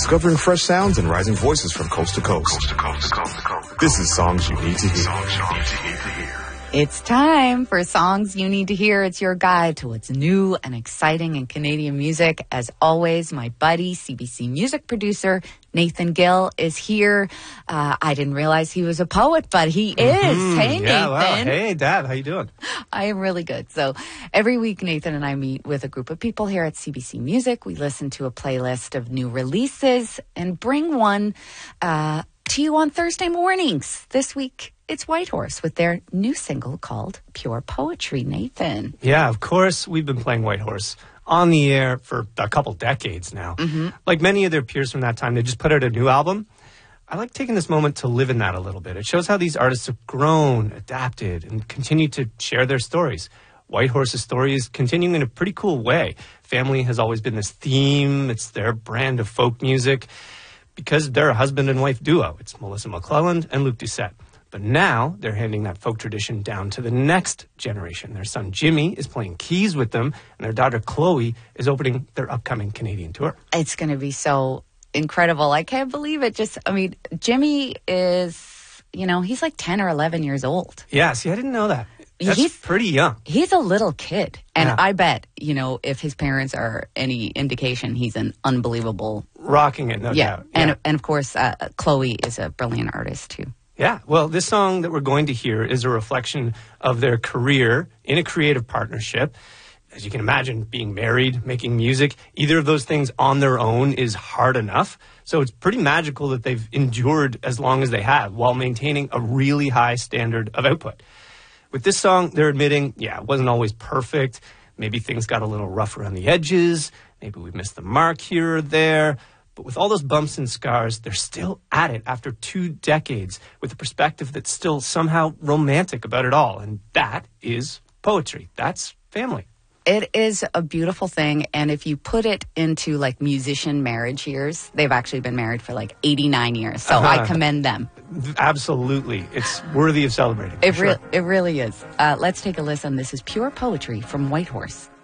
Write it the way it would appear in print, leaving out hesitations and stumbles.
discovering fresh sounds and rising voices from coast to coast. This is Songs You Need to Hear. It's time for Songs You Need to Hear. It's your guide to what's new and exciting in Canadian music. As always, my buddy, CBC music producer, Nathan Gill, is here. I didn't realize he was a poet, but he is. Hey, Nathan. Wow. Hey, Dad. How you doing? I am really good. So every week, Nathan and I meet with a group of people here at CBC Music. We listen to a playlist of new releases and bring one to you on Thursday mornings. This week, it's Whitehorse with their new single called Pure Poetry. Nathan. Yeah, of course, we've been playing Whitehorse on the air for a couple decades now. Like many of their peers from that time, they just put out a new album. I like taking this moment to live in that a little bit. It shows how these artists have grown, adapted, and continue to share their stories. Whitehorse's story is continuing in a pretty cool way. Family has always been this theme. It's their brand of folk music because they're a husband and wife duo. It's Melissa McClelland and Luke Doucette. But now they're handing that folk tradition down to the next generation. Their son Jimmy is playing keys with them, and their daughter Chloe is opening their upcoming Canadian tour. It's going to be so incredible. I can't believe it. Jimmy is, he's like 10 or 11 years old. Yeah, see, I didn't know that. He's pretty young. He's a little kid. And Yeah. I bet, if his parents are any indication, he's an unbelievable... Rocking it, no doubt. And of course, Chloe is a brilliant artist, too. Yeah, well, this song that we're going to hear is a reflection of their career in a creative partnership. As you can imagine, being married, making music, either of those things on their own is hard enough. So it's pretty magical that they've endured as long as they have while maintaining a really high standard of output. With this song, they're admitting, it wasn't always perfect. Maybe things got a little rough around the edges. Maybe we missed the mark here or there. But with all those bumps and scars, they're still at it after 2 decades with a perspective that's still somehow romantic about it all. And that is poetry. That's family. It is a beautiful thing. And if you put it into like musician marriage years, they've actually been married for like 89 years. So I commend them. Absolutely. It's worthy of celebrating. It really is. Let's take a listen. This is Pure Poetry from Whitehorse.